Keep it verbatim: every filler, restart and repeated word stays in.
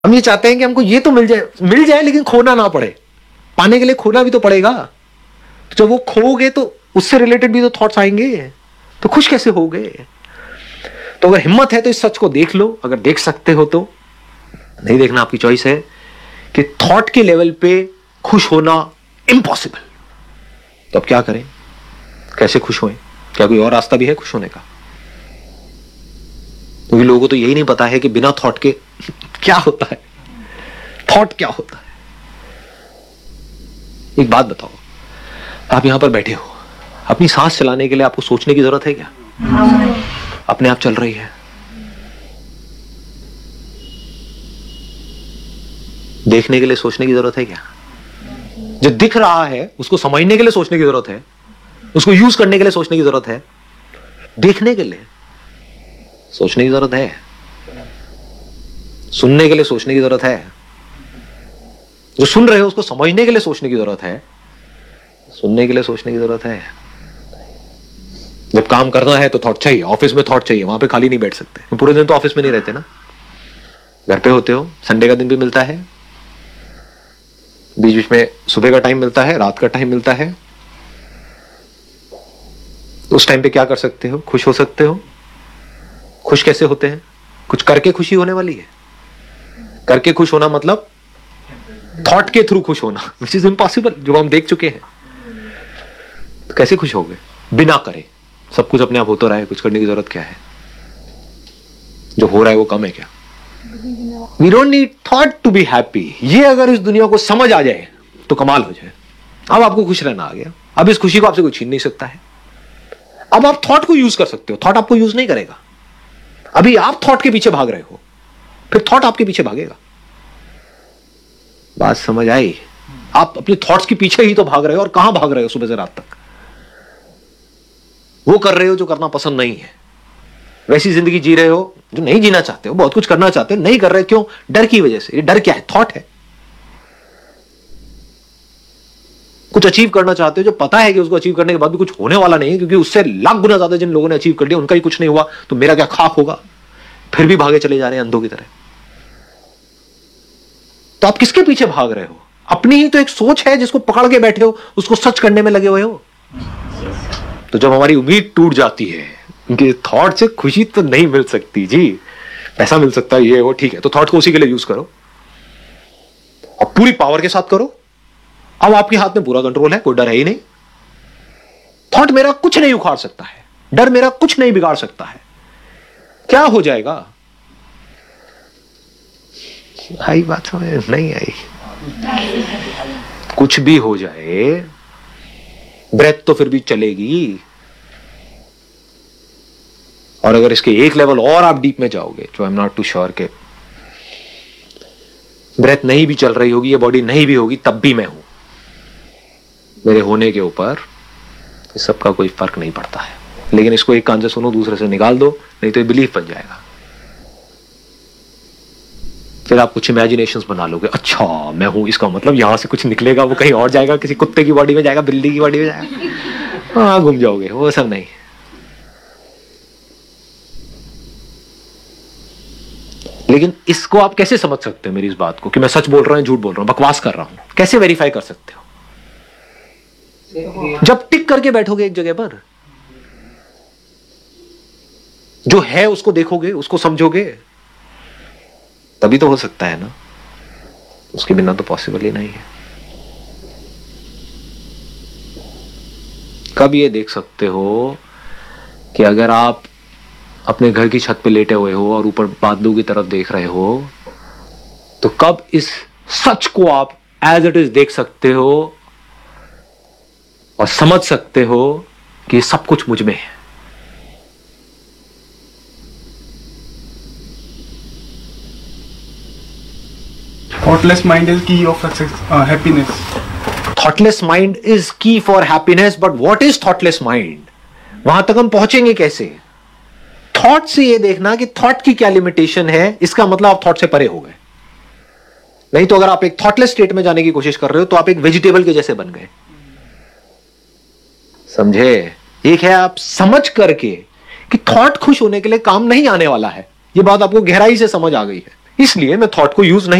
हम ये चाहते हैं कि हमको ये तो मिल जाए मिल जाए लेकिन खोना ना पड़े। पाने के लिए खोना भी तो पड़ेगा। तो जब वो खोगे तो उससे रिलेटेड भी तो थॉट्स आएंगे, तो खुश कैसे होगे? तो अगर हिम्मत है तो इस सच को देख लो, अगर देख सकते हो तो। नहीं देखना आपकी चॉइस है कि थॉट के लेवल पे खुश होना इम्पॉसिबल। तो अब क्या करें? कैसे खुश हों? क्या कोई और रास्ता भी है खुश होने का? क्योंकि लोगों को तो यही नहीं पता है कि बिना थॉट के क्या होता है, थॉट क्या होता है। एक बात बताओ, आप यहां पर बैठे हो, अपनी सांस चलाने के लिए आपको सोचने की जरूरत है क्या? अपने आप चल रही है। देखने के लिए सोचने की जरूरत है क्या? जो दिख रहा है उसको समझने के लिए सोचने की जरूरत है, उसको यूज करने के लिए सोचने की जरूरत है। देखने के लिए सोचने की जरूरत है, सुनने के लिए सोचने की जरूरत है, जो सुन रहे हो उसको समझने के लिए सोचने की जरूरत है, सुनने के लिए सोचने की जरूरत है। जब काम करना है तो थॉट चाहिए, ऑफिस में थॉट चाहिए, वहां पे खाली नहीं बैठ सकते। पूरे दिन तो ऑफिस में नहीं रहते ना, घर पे होते हो। संडे का दिन भी मिलता है, बीच बीच में सुबह का टाइम मिलता है, रात का टाइम मिलता है। उस टाइम पे क्या कर सकते हो? खुश हो सकते हो। खुश कैसे होते हैं? कुछ करके खुशी होने वाली है। करके खुश होना मतलब थॉट के थ्रू खुश होना, विच इज इम्पॉसिबल, जो हम देख चुके हैं। तो कैसे खुश होगे बिना करे? सब कुछ अपने आप होता रहा है, कुछ करने की जरूरत क्या है? जो हो रहा है वो कम है क्या? We don't need thought to be happy. ये अगर इस दुनिया को समझ आ जाए तो कमाल हो जाए। अब आपको खुश रहना आ गया। अब इस खुशी को आपसे कोई छीन नहीं सकता है। अब आप थॉट को यूज कर सकते हो, थॉट आपको यूज नहीं करेगा। अभी आप थॉट के पीछे भाग रहे हो, फिर थॉट आपके पीछे भागेगा। बात समझ आई? आप अपने थॉट्स के पीछे ही तो भाग रहे हो, और कहां भाग रहे हो सुबह से रात तक? वो कर रहे हो जो करना पसंद नहीं है, वैसी जिंदगी जी रहे हो जो नहीं जीना चाहते हो। बहुत कुछ करना चाहते हो, नहीं कर रहे, क्यों? डर की वजह से। ये डर क्या है? थॉट है। कुछ अचीव करना चाहते हो जो पता है कि उसको अचीव करने के बाद भी कुछ होने वाला नहीं है, क्योंकि उससे लाख गुना ज्यादा जिन लोगों ने अचीव कर लिया उनका ही कुछ नहीं हुआ, तो मेरा क्या खाक होगा? फिर भी भागे चले जा रहे हैं अंधों की तरह। तो आप किसके पीछे भाग रहे हो? अपनी ही तो एक सोच है जिसको पकड़ के बैठे हो, उसको सच करने में लगे हुए हो। तो जब हमारी उम्मीद टूट जाती है कि थॉट से खुशी तो नहीं मिल सकती जी, पैसा मिल सकता है, ये वो ठीक है, तो थॉट को उसी के लिए यूज करो और पूरी पावर के साथ करो। अब आपके हाथ में पूरा कंट्रोल है, कोई डर है ही नहीं। थॉट मेरा कुछ नहीं उखाड़ सकता है, डर मेरा कुछ नहीं बिगाड़ सकता है। क्या हो जाएगा? आई बात समझ नहीं आई? कुछ भी हो जाए, ब्रेथ तो फिर भी चलेगी। और अगर इसके एक लेवल और आप डीप में जाओगे, जो I am not to sure के ब्रेथ नहीं भी चल रही होगी, ये बॉडी नहीं भी होगी, तब भी मैं हूं। मेरे होने के ऊपर इस सब का कोई फर्क नहीं पड़ता है। लेकिन इसको एक कान से सुनो, दूसरे से निकाल दो, नहीं तो ये बिलीफ बन जाएगा। फिर आप कुछ इमेजिनेशंस बना लोगे, अच्छा मैं हूं, इसका मतलब यहां से कुछ निकलेगा, वो कहीं और जाएगा, किसी कुत्ते की बॉडी में जाएगा, बिल्ली की बॉडी में जाएगा, हाँ घूम जाओगे। वो सब नहीं। लेकिन इसको आप कैसे समझ सकते हो, मेरी इस बात को, कि मैं सच बोल रहा हूं, झूठ बोल रहा हूं, बकवास कर रहा हूं? कैसे वेरीफाई कर सकते हो? जब टिक करके बैठोगे एक जगह पर, जो है उसको देखोगे, उसको समझोगे, तभी तो हो सकता है ना। उसके बिना तो पॉसिबल ही नहीं है। कब ये देख सकते हो कि अगर आप अपने घर की छत पे लेटे हुए हो और ऊपर बादलों की तरफ देख रहे हो, तो कब इस सच को आप एज इट इज देख सकते हो और समझ सकते हो कि सब कुछ मुझ में है? Thoughtless mind is key of success, uh, happiness. Thoughtless mind is key for happiness, but what is thoughtless mind? वहां तक हम पहुंचेंगे कैसे? थॉट से ये देखना कि थॉट की क्या लिमिटेशन है, इसका मतलब आप थॉट से परे हो गए। नहीं तो अगर आप एक थॉटलेस स्टेट में जाने की कोशिश कर रहे हो तो आप एक वेजिटेबल के जैसे बन गए। समझे? एक है आप समझ करके कि थॉट खुश होने के लिए काम नहीं आने वाला है, ये बात आपको गहराई से समझ आ गई है। इसलिए मैं थॉट को यूज नहीं